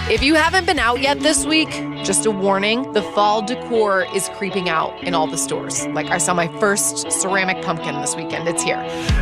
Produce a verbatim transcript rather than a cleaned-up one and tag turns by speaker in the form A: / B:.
A: If you haven't been out yet this week, just a warning, the fall decor is creeping out in all the stores. Like I saw my first ceramic pumpkin this weekend. It's here.